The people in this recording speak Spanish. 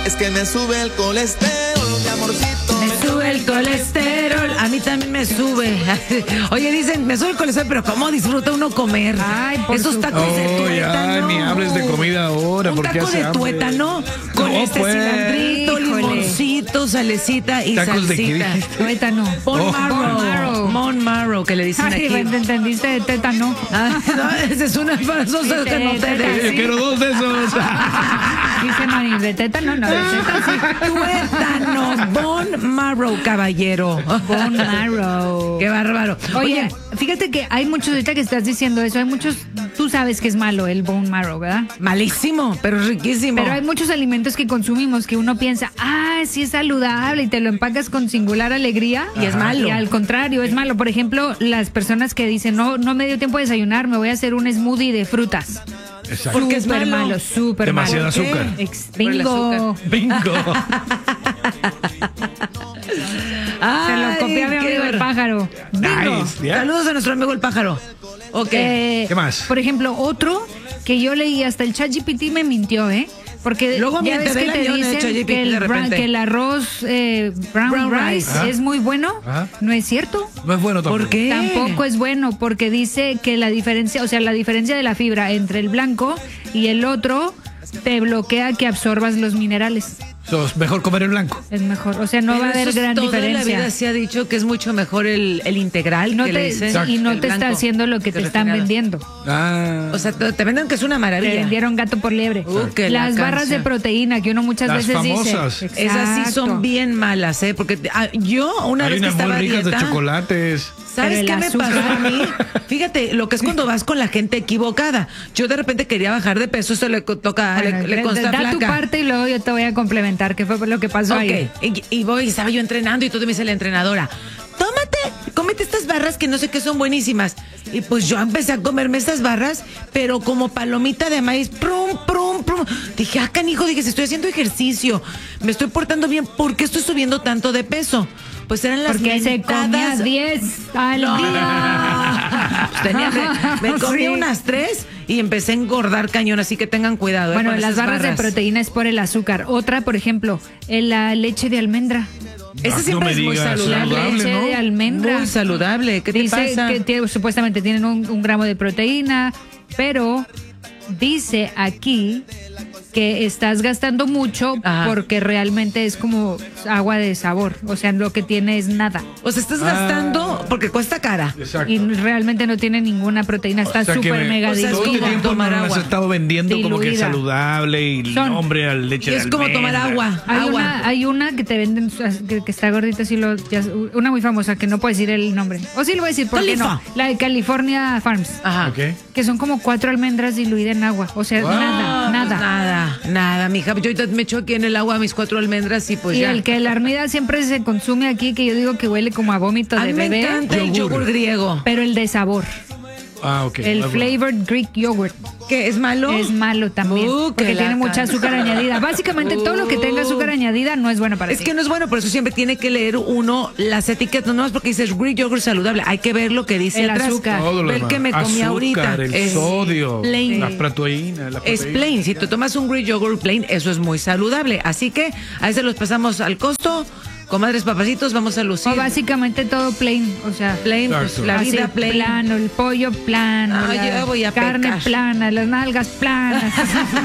es que me sube el colesterol, mi amorcito. Me sube el colesterol. A mí también me sube. Oye, dicen, me sube el colesterol, pero ¿cómo disfruta uno comer? Ay, por esos tacos de tuétano. Ni hables de comida ahora, Un porque taco hace de hambre. tuétano con No, pues. cilandrito, Híjole. limoncito, salecita y ¿Tacos de qué salsita. dijiste? Tuétano. Bone marrow. marrow. Bone marrow, que le dicen Ay, aquí. entendiste de tétano. Ah, no, esa es una para esos que no te tétano. Yo des. quiero 2 de esos. Dice Mari, de tétano, no, de tétano sí. Tuétano, bone marrow, caballero. Bone marrow. Qué bárbaro. Oye, fíjate que hay muchos, ahorita que estás diciendo eso, hay muchos, tú sabes que es malo el bone marrow, ¿verdad? Malísimo, pero riquísimo. Pero hay muchos alimentos que consumimos que uno piensa, sí es saludable y te lo empacas con singular alegría. Y es malo. Y al contrario, es malo. Por ejemplo, las personas que dicen, no me dio tiempo de desayunar, me voy a hacer un smoothie de frutas. Exacto. Porque es Súper malo. malo, súper malo. Demasiado ¿Por qué? azúcar. Por el Bingo. Bingo. Se lo copié a mi amigo el pájaro. Bingo. Nice, yeah. Saludos a nuestro amigo el pájaro. Ok. ¿Qué más? Por ejemplo, otro que yo leí, hasta el ChatGPT me mintió, Porque Luego ya miente, ves que ve te el avión de dicen ChatGPT que de repente. que el arroz brown rice Ajá. es muy bueno. Ajá. No es cierto. No es bueno tampoco. ¿Por qué? Tampoco es bueno porque dice que la diferencia de la fibra entre el blanco y el otro te bloquea que absorbas los minerales. Es mejor comer el blanco. Es mejor, o sea, no Pero va a haber eso es gran toda diferencia. la vida se ha dicho que es mucho mejor el integral No que le te, dicen. y no el te está blanco, haciendo lo que te están refinado. vendiendo. Ah. O sea, te venden que es una Te maravilla. vendieron gato por liebre. Que la Las barras de canción. proteína que uno muchas Las veces famosas. dice. Esas sí Exacto. son bien malas, Porque yo una Hay vez que unas estaba muy a ricas de dieta, chocolates. ¿sabes Pero qué el me azúcar. pasó a mí? Fíjate, lo que es cuando vas con la gente equivocada. Yo de repente quería bajar de peso, esto le toca, Bueno, le consta da tu flaca. parte y luego yo te voy a complementar qué fue lo que pasó ahí. Ok, y voy, estaba yo entrenando y todo me dice la entrenadora, cómete estas barras que no sé qué son buenísimas. Y pues yo empecé a comerme estas barras, pero como palomita de maíz, prum, prum, prum. Dije, canijo, dije, si estoy haciendo ejercicio, me estoy portando bien, ¿por qué estoy subiendo tanto de peso? Pues eran las Porque se comía mentadas. 10 al día. Pues tenía me comí Sí. unas 3 y empecé a engordar cañón, así que tengan cuidado. Bueno, con las esas barras de proteína es por el azúcar. Otra, por ejemplo, la leche de almendra. Esa No siempre me es muy digas, La saludable. saludable, leche ¿no? de almendra. Muy saludable. ¿Qué te Dice pasa? que supuestamente tienen un gramo de proteína, pero dice aquí que estás gastando mucho Ajá. porque realmente es como agua de sabor. O sea, lo que tiene es nada. O sea, estás gastando porque cuesta cara. Exacto. Y realmente no tiene ninguna proteína. Está O sea que súper mega o sea, es todo este como diluida. tiempo tomar nos agua. has estado vendiendo como que es Diluida. saludable y el Son- nombre al leche Y de es como tomar almendra. agua. Hay una que te venden, que está gordita, una muy famosa, que no puedo decir el nombre. O sí lo voy a decir, ¿por qué no? Califa. La de California Farms. Ajá. Ok. Que son como 4 almendras diluidas en agua. O sea, Wow. Nada, mija. Yo ahorita me echo aquí en el agua mis 4 almendras y pues y ya. el que la armida siempre se consume aquí, que yo digo que huele como a vómito A de mí me bebé. encanta el yogur griego. Pero el de sabor. Ah, ok. El Ah, bueno. flavored Greek yogurt. ¿Qué es malo? Es malo también. Que Porque la tiene mucha can- azúcar añadida. Básicamente todo lo que tenga azúcar añadida no es bueno para Es ti. que no es bueno, por eso siempre tiene que leer uno las etiquetas, no más porque dices Greek yogurt saludable. Hay que ver lo que dice El atrás. azúcar. Todo lo Ver demás. que me comí Azúcar, ahorita. el Es sodio, plain. las proteínas. Es plain. Si tú tomas un Greek yogurt plain, eso es muy saludable. Así que a ese los pasamos al costo. Comadres, papacitos, vamos a lucir. O básicamente todo plain. O sea, Plain, pues Exacto. la así, vida plain. plano, el pollo plano, Ah, la yo voy a carne pecar. plana, las nalgas planas.